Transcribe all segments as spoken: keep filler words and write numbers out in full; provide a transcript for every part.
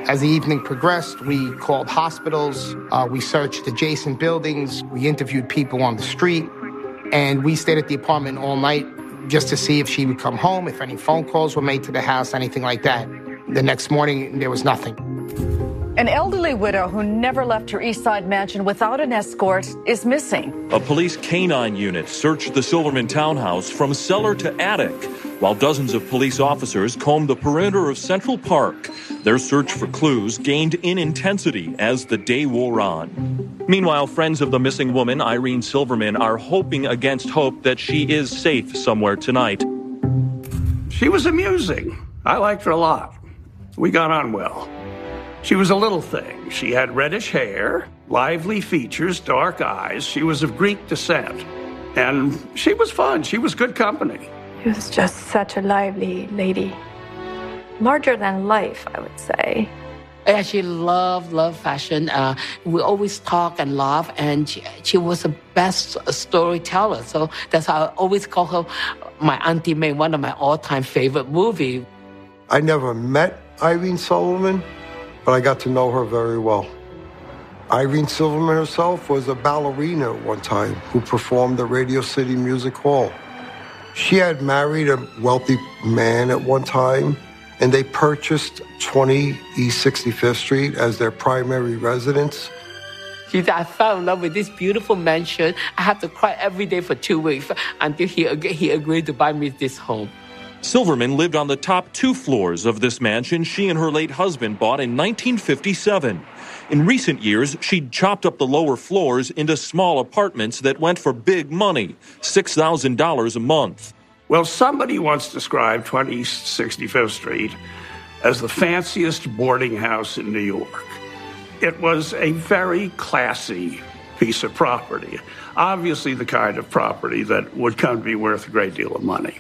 As the evening progressed, we called hospitals, uh, we searched adjacent buildings, we interviewed people on the street, and we stayed at the apartment all night just to see if she would come home, if any phone calls were made to the house, anything like that. The next morning, there was nothing. An elderly widow who never left her East Side mansion without an escort is missing. A police canine unit searched the Silverman townhouse from cellar to attic, while dozens of police officers combed the perimeter of Central Park. Their search for clues gained in intensity as the day wore on. Meanwhile, friends of the missing woman, Irene Silverman, are hoping against hope that she is safe somewhere tonight. She was amusing. I liked her a lot. We got on well. She was a little thing. She had reddish hair, lively features, dark eyes. She was of Greek descent. And she was fun. She was good company. She was just such a lively lady. Larger than life, I would say. Yeah, she loved, loved fashion. Uh, we always talk and laugh, and she, she was the best storyteller. So that's how I always call her my Auntie May, one of my all-time favorite movies. I never met Irene Silverman, but I got to know her very well. Irene Silverman herself was a ballerina at one time who performed at Radio City Music Hall. She had married a wealthy man at one time, and they purchased twenty East sixty-fifth Street as their primary residence. She said, I fell in love with this beautiful mansion. I had to cry every day for two weeks until he, he agreed to buy me this home. Silverman lived on the top two floors of this mansion she and her late husband bought in nineteen fifty-seven. In recent years, she'd chopped up the lower floors into small apartments that went for big money, six thousand dollars a month. Well, somebody once described twenty East sixty-fifth Street as the fanciest boarding house in New York. It was a very classy piece of property, obviously the kind of property that would come to be worth a great deal of money.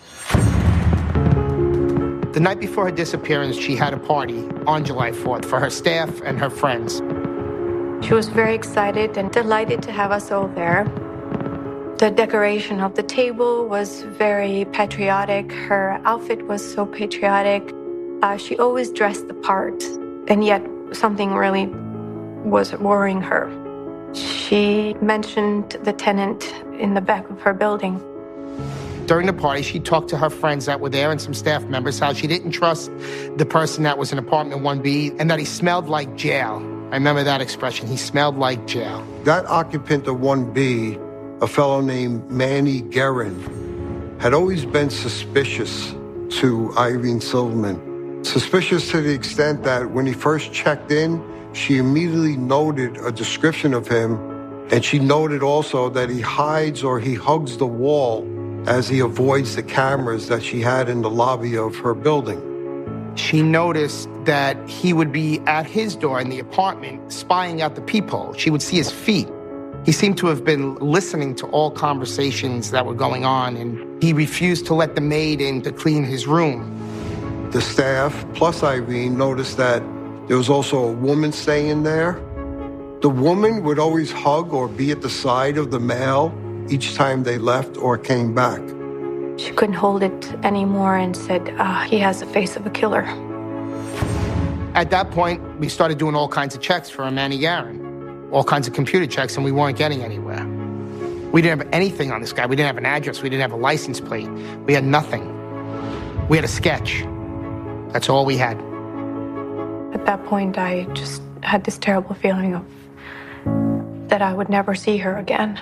The night before her disappearance, she had a party on July fourth for her staff and her friends. She was very excited and delighted to have us all there. The decoration of the table was very patriotic. Her outfit was so patriotic. Uh, she always dressed the part, and yet something really was worrying her. She mentioned the tenant in the back of her building. During the party, she talked to her friends that were there and some staff members how she didn't trust the person that was in apartment one B and that he smelled like jail. I remember that expression, he smelled like jail. That occupant of one B, a fellow named Manny Guerin, had always been suspicious to Irene Silverman. Suspicious to the extent that when he first checked in, she immediately noted a description of him, and she noted also that he hides or he hugs the wall as he avoids the cameras that she had in the lobby of her building. She noticed that he would be at his door in the apartment spying out the peephole. She would see his feet. He seemed to have been listening to all conversations that were going on, and he refused to let the maid in to clean his room. The staff, plus Irene, noticed that there was also a woman staying there. The woman would always hug or be at the side of the male each time they left or came back. She couldn't hold it anymore and said, uh, he has the face of a killer. At that point, we started doing all kinds of checks for Manny Guerin, all kinds of computer checks, and we weren't getting anywhere. We didn't have anything on this guy. We didn't have an address. We didn't have a license plate. We had nothing. We had a sketch. That's all we had. At that point, I just had this terrible feeling of that I would never see her again.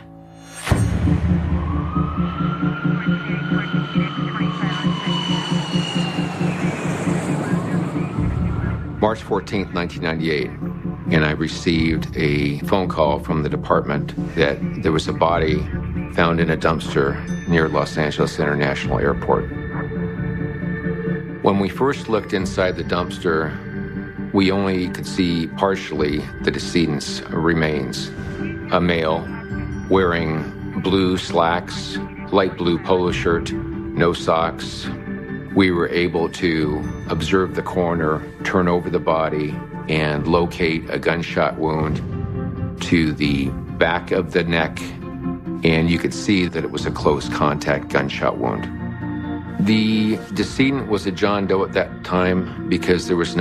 March fourteenth, nineteen ninety-eight, and I received a phone call from the department that there was a body found in a dumpster near Los Angeles International Airport. When we first looked inside the dumpster, we only could see partially the decedent's remains. A male wearing blue slacks, light blue polo shirt, no socks. We were able to observe the coroner turn over the body and locate a gunshot wound to the back of the neck, and you could see that it was a close contact gunshot wound. The decedent was a John Doe at that time because there was no